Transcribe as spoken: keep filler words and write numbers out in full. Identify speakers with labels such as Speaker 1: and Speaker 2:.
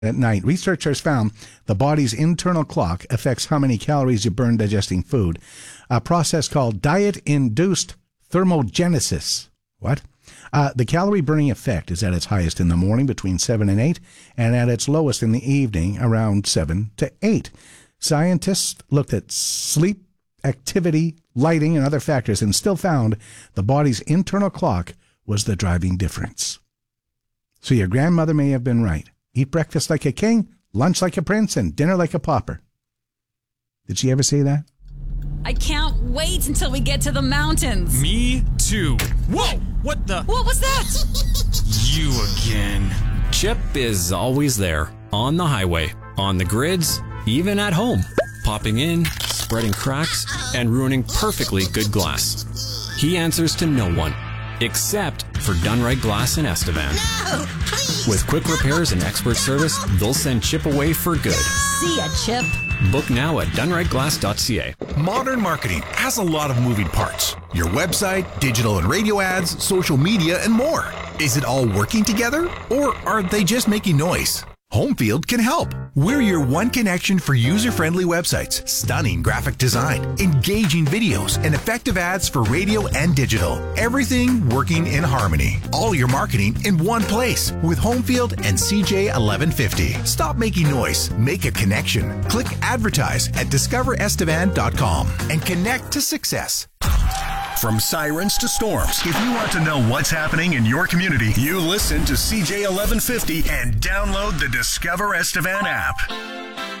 Speaker 1: at night. Researchers found the body's internal clock affects how many calories you burn digesting food, a process called diet-induced thermogenesis. What? Uh, the calorie-burning effect is at its highest in the morning between seven and eight, and at its lowest in the evening around seven to eight. Scientists looked at sleep, activity, lighting, and other factors and still found the body's internal clock was the driving difference. So your grandmother may have been right. Eat breakfast like a king, lunch like a prince, and dinner like a pauper. Did she ever say that?
Speaker 2: I can't wait until we get to the mountains.
Speaker 3: Me too. Whoa! What the?
Speaker 2: What was that?
Speaker 3: You again.
Speaker 4: Chip is always there, on the highway, on the grids, even at home, popping in, spreading cracks, and ruining perfectly good glass. He answers to no one, except for Done Right Glass in Estevan.
Speaker 5: No, please.
Speaker 4: With quick repairs and expert service, they'll send Chip away for good.
Speaker 2: See ya, Chip.
Speaker 4: Book now at done right glass dot c a.
Speaker 6: Modern marketing has a lot of moving parts. Your website, digital and radio ads, social media, and more. Is it all working together, or are they just making noise? Homefield can help. We're your one connection for user-friendly websites, stunning graphic design, engaging videos, and effective ads for radio and digital. Everything working in harmony. All your marketing in one place with Homefield and C J eleven fifty. Stop making noise. Make a connection. Click advertise at discover estevan dot com and connect to success.
Speaker 7: From sirens to storms, if you want to know what's happening in your community, you listen to C J eleven fifty and download the Discover Estevan app.